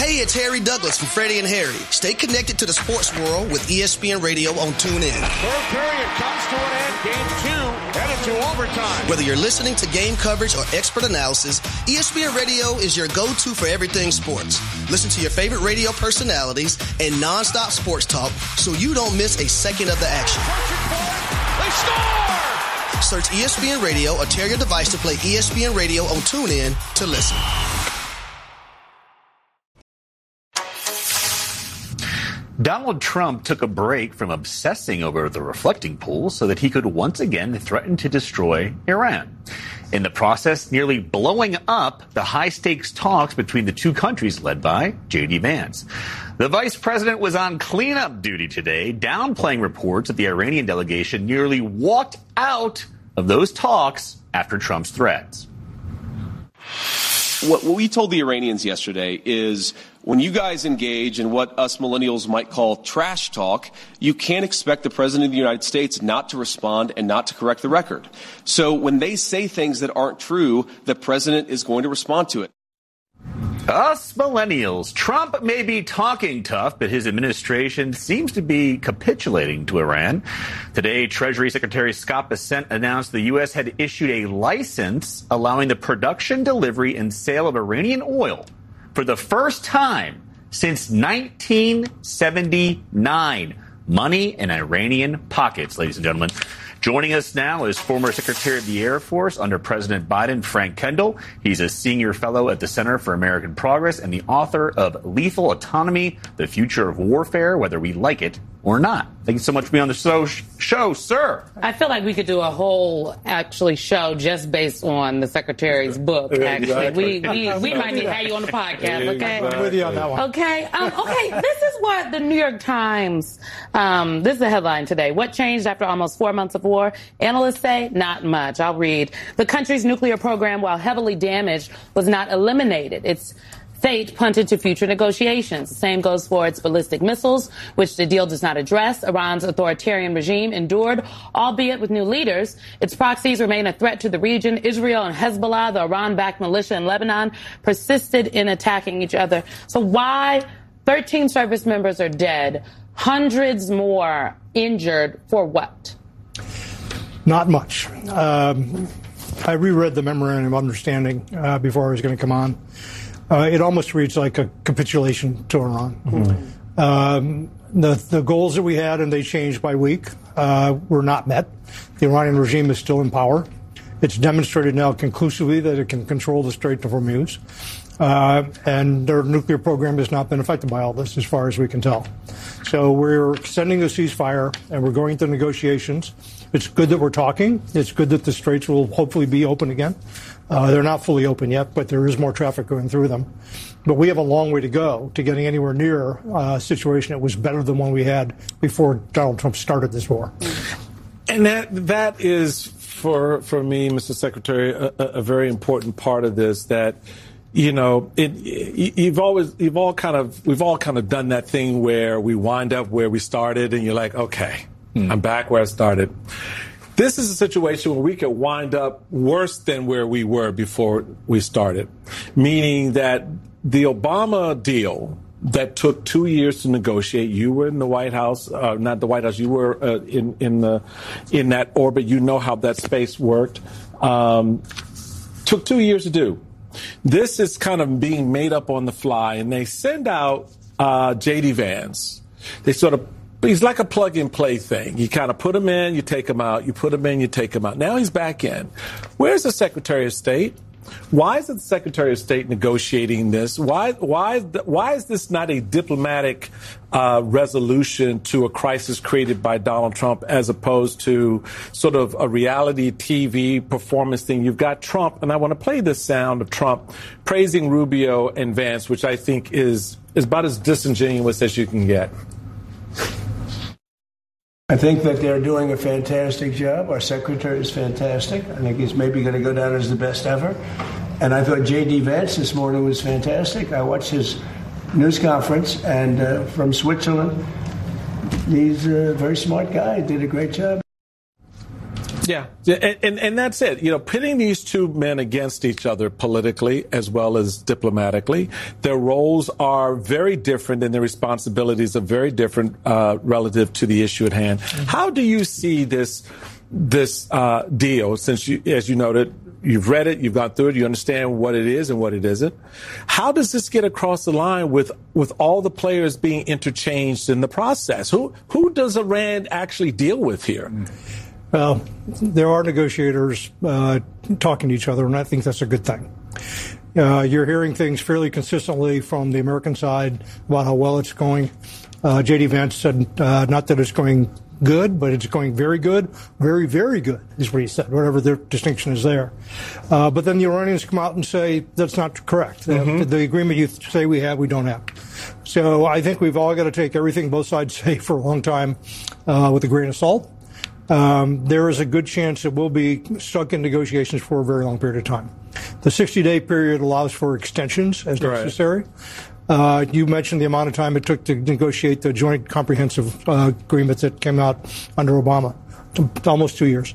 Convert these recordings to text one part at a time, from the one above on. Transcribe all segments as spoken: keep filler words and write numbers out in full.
Hey, it's Harry Douglas from Freddie and Harry. Stay connected to the sports world with E S P N Radio on TuneIn. Third period comes to an end. Game two headed to overtime. Whether you're listening to game coverage or expert analysis, E S P N Radio is your go-to for everything sports. Listen to your favorite radio personalities and nonstop sports talk so you don't miss a second of the action. They score! Search E S P N Radio or tear your device to play E S P N Radio on TuneIn to listen. Donald Trump took a break from obsessing over the reflecting pool so that he could once again threaten to destroy Iran. In the process, nearly blowing up the high-stakes talks between the two countries led by J D Vance. The vice president was on cleanup duty today, downplaying reports that the Iranian delegation nearly walked out of those talks after Trump's threats. What, what we told the Iranians yesterday is when you guys engage in what us millennials might call trash talk, you can't expect the president of the United States not to respond and not to correct the record. So when they say things that aren't true, the president is going to respond to it. Us millennials. Trump may be talking tough, but his administration seems to be capitulating to Iran. Today, Treasury Secretary Scott Bessent announced the U S had issued a license allowing the production, delivery, and sale of Iranian oil for the first time since nineteen seventy-nine. Money in Iranian pockets, ladies and gentlemen. Joining us now is former Secretary of the Air Force under President Biden, Frank Kendall. He's a senior fellow at the Center for American Progress and the author of Lethal Autonomy, The Future of Warfare, Whether We Like It or Not. Thank you so much for being on the show, show, sir. I feel like we could do a whole, actually, show just based on the Secretary's book, actually. Exactly. We we, we might need to have you on the podcast, okay? I'm with you on that one. Okay. Um, okay, this is what the New York Times, um, this is the headline today. What changed after almost four months of war? Analysts say not much. I'll read. The country's nuclear program, while heavily damaged, was not eliminated. It's fate punted to future negotiations. The same goes for its ballistic missiles, which the deal does not address. Iran's authoritarian regime endured, albeit with new leaders. Its proxies remain a threat to the region. Israel and Hezbollah, the Iran-backed militia in Lebanon, persisted in attacking each other. So why thirteen service members are dead, hundreds more injured for what? Not much. Um, I reread the Memorandum of Understanding uh, before I was going to come on. Uh, it almost reads like a capitulation to Iran. Mm-hmm. Um, the, the goals that we had, and they changed by week, uh, were not met. The Iranian regime is still in power. It's demonstrated now conclusively that it can control the Strait of Hormuz. Uh, and their nuclear program has not been affected by all this, as far as we can tell. So we're extending the ceasefire, and we're going to negotiations. It's good that we're talking. It's good that the straits will hopefully be open again. Uh, they're not fully open yet, but there is more traffic going through them. But we have a long way to go to getting anywhere near a situation that was better than one we had before Donald Trump started this war. And that that is, for for me, Mister Secretary, a, a very important part of this. That, you know, it, you've always, you've all kind of, we've all kind of done that thing where we wind up where we started, and you're like, okay, hmm. I'm back where I started. This is a situation where we could wind up worse than where we were before we started, meaning that the Obama deal that took two years to negotiate. You were in the White House, uh, not the White House. You were uh, in in the in that orbit. You know how that space worked. Um, took two years to do. This is kind of being made up on the fly, and they send out uh, J D Vance. They sort of. He's like a plug-and-play thing. You kind of put him in, you take him out. You put him in, you take him out. Now he's back in. Where's the Secretary of State? Why is the Secretary of State negotiating this? Why, why, why is this not a diplomatic uh, resolution to a crisis created by Donald Trump, as opposed to sort of a reality T V performance thing? You've got Trump, and I want to play this sound of Trump praising Rubio and Vance, which I think is is about as disingenuous as you can get. I think that they're doing a fantastic job. Our secretary is fantastic. I think he's maybe going to go down as the best ever. And I thought J D Vance this morning was fantastic. I watched his news conference, and uh, from Switzerland, he's a very smart guy. He did a great job. Yeah, and, and and that's it. You know, pitting these two men against each other politically as well as diplomatically, their roles are very different and their responsibilities are very different uh, relative to the issue at hand. Mm-hmm. How do you see this this uh, deal? Since you, as you noted, you've read it, you've gone through it, you understand what it is and what it isn't. How does this get across the line with with all the players being interchanged in the process? Who who does Iran actually deal with here? Mm-hmm. Well, there are negotiators uh, talking to each other, and I think that's a good thing. Uh, you're hearing things fairly consistently from the American side about how well it's going. Uh, J D Vance said uh, not that it's going good, but it's going very good, very, very good, is what he said, whatever the distinction is there. Uh, but then the Iranians come out and say that's not correct. Mm-hmm. The, the agreement you say we have, we don't have. So I think we've all got to take everything both sides say for a long time uh, with a grain of salt. Um, there is a good chance that we'll be stuck in negotiations for a very long period of time. The sixty-day period allows for extensions as necessary. Right. Uh, you mentioned the amount of time it took to negotiate the joint comprehensive uh, agreement that came out under Obama. Almost two years.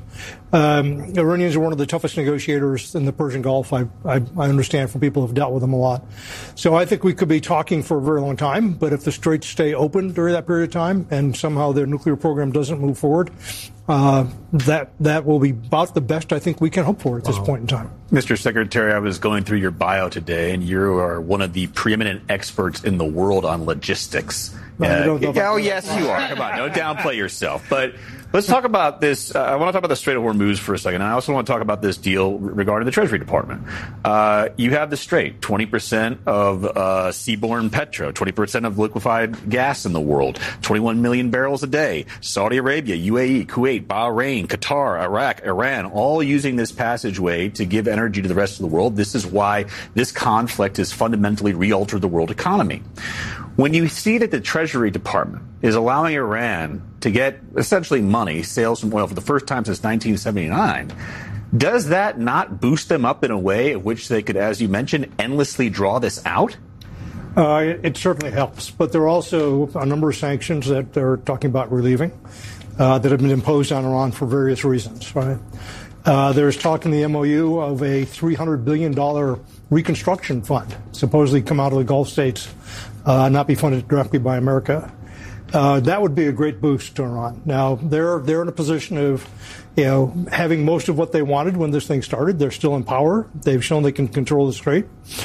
Um, Iranians are one of the toughest negotiators in the Persian Gulf. I, I, I understand from people who've dealt with them a lot. So I think we could be talking for a very long time. But if the straits stay open during that period of time and somehow their nuclear program doesn't move forward, uh, that that will be about the best I think we can hope for at this wow. point in time. Mister Secretary, I was going through your bio today, and you are one of the preeminent experts in the world on logistics. Uh, oh, yes, you are. Come on, don't downplay yourself. But let's talk about this. Uh, I want to talk about the Strait of Hormuz for a second. And I also want to talk about this deal regarding the Treasury Department. Uh, you have the Strait, twenty percent of uh, seaborne petro, twenty percent of liquefied gas in the world, twenty-one million barrels a day. Saudi Arabia, U A E, Kuwait, Bahrain, Qatar, Iraq, Iran, all using this passageway to give energy to the rest of the world. This is why this conflict has fundamentally re-altered the world economy. When you see that the Treasury Department is allowing Iran to get essentially money, sales from oil for the first time since nineteen seventy-nine, does that not boost them up in a way in which they could, as you mentioned, endlessly draw this out? Uh, it, it certainly helps. But there are also a number of sanctions that they're talking about relieving uh, that have been imposed on Iran for various reasons, right? Uh, there's talk in the M O U of a three hundred billion dollars reconstruction fund, supposedly come out of the Gulf states, uh, not be funded directly by America. Uh, that would be a great boost to Iran. Now, they're they're in a position of, you know, having most of what they wanted when this thing started. They're still in power. They've shown they can control the Strait.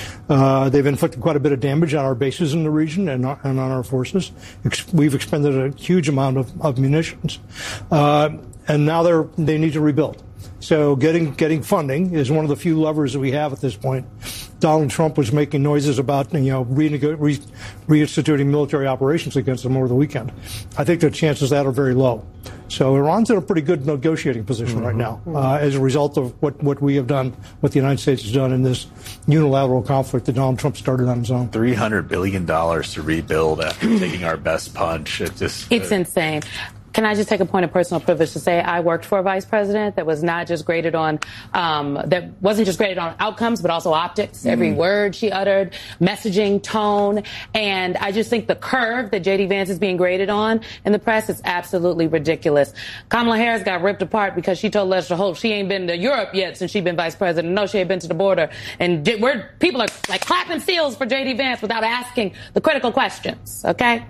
Uh, they've inflicted quite a bit of damage on our bases in the region and, and on our forces. Ex- we've expended a huge amount of, of munitions. Uh, and now they're they need to rebuild. So getting getting funding is one of the few levers that we have at this point. Donald Trump was making noises about, you know, renego- re- reinstituting military operations against them over the weekend. I think the chances of that are very low. So Iran's in a pretty good negotiating position mm-hmm. right now uh, as a result of what, what we have done, what the United States has done in this unilateral conflict that Donald Trump started on his own. three hundred billion dollars to rebuild after taking our best punch. It just, it's uh, insane. Can I just take a point of personal privilege to say I worked for a vice president that was not just graded on, um, that wasn't just graded on outcomes, but also optics, mm. every word she uttered, messaging, tone. And I just think the curve that J D Vance is being graded on in the press is absolutely ridiculous. Kamala Harris got ripped apart because she told Lester Holt she ain't been to Europe yet since she's been vice president. No, she ain't been to the border. And we're, people are like clapping seals for J D Vance without asking the critical questions. Okay?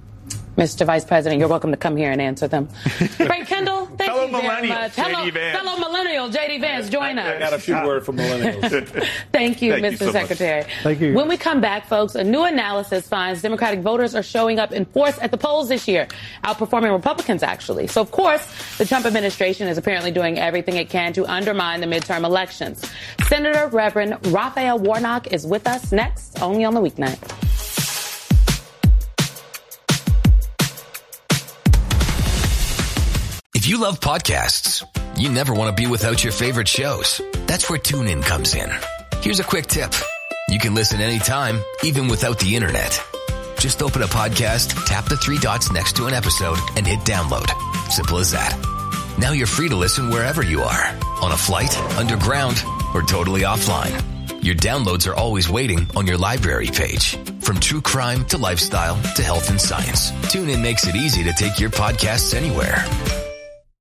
Mister Vice President, you're welcome to come here and answer them. Frank Kendall, thank fellow you very much. Hello, fellow millennial J D Vance, join us. I got a few words for millennials. Thank you, thank Mister You so Secretary. Much. Thank you. When we come back, folks, a new analysis finds Democratic voters are showing up in force at the polls this year, outperforming Republicans, actually. So, of course, the Trump administration is apparently doing everything it can to undermine the midterm elections. Senator Reverend Raphael Warnock is with us next, only on the weeknight. If you love podcasts, you never want to be without your favorite shows. That's where TuneIn comes in. Here's a quick tip. You can listen anytime, even without the internet. Just open a podcast, tap the three dots next to an episode, and hit download. Simple as that. Now you're free to listen wherever you are. On a flight, underground, or totally offline. Your downloads are always waiting on your library page. From true crime to lifestyle to health and science, TuneIn makes it easy to take your podcasts anywhere.